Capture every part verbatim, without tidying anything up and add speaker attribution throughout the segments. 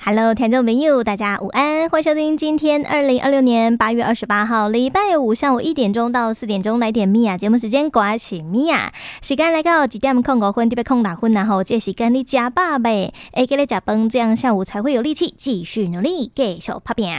Speaker 1: Hello， 听众朋友，大家午安，欢迎收听今天二零二六年八月二十八号礼拜五上午一点钟到四点钟来点米娅节目时间，我是米娅。时间来到几点空五分，特别空六分，然后这时间你加饱呗，哎，给你加饭，这样下午才会有力气继续努力，继续打拼。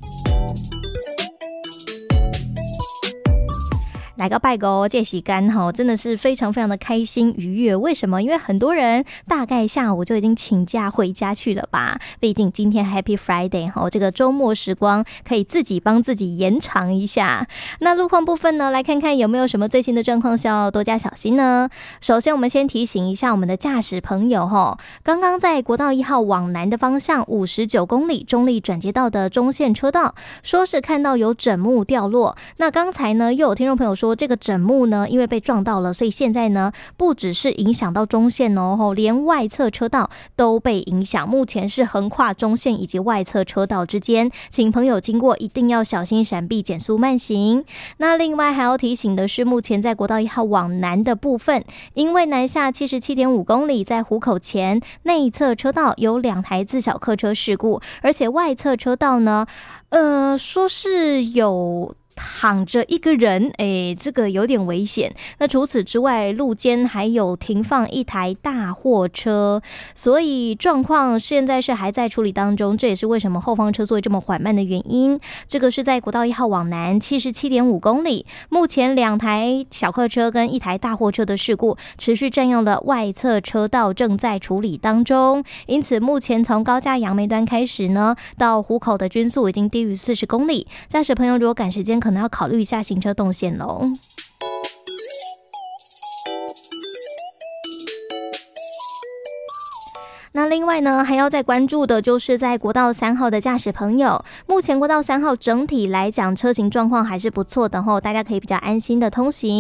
Speaker 1: 来个拜狗这时间哈，真的是非常非常的开心愉悦。为什么？因为很多人大概下午就已经请假回家去了吧。毕竟今天 Happy Friday 哈，这个周末时光可以自己帮自己延长一下。那路况部分呢，来看看有没有什么最新的状况需要多加小心呢？首先，我们先提醒一下我们的驾驶朋友哈，刚刚在国道一号往南的方向五十九公里中立转接道的中线车道，说是看到有枕木掉落。那刚才呢，又有听众朋友说。说这个枕木呢，因为被撞到了，所以现在呢，不只是影响到中线哦，连外侧车道都被影响。目前是横跨中线以及外侧车道之间，请朋友经过一定要小心闪避，减速慢行。那另外还要提醒的是，目前在国道一号往南的部分，因为南下 七十七点五公里，在湖口前内侧车道有两台自小客车事故，而且外侧车道呢，呃，说是有。躺着一个人，诶，这个有点危险。那除此之外，路肩还有停放一台大货车，所以状况现在是还在处理当中。这也是为什么后方车速这么缓慢的原因。这个是在国道一号往南 七十七点五公里，目前两台小客车跟一台大货车的事故持续占用了外侧车道，正在处理当中。因此，目前从高架杨梅端开始呢，到湖口的均速已经低于四十公里。驾驶朋友如果赶时间，可能要考虑一下行车动线喽。那另外呢，还要再关注的就是在国道三号的驾驶朋友，目前国道三号整体来讲车行状况还是不错的吼，大家可以比较安心的通行。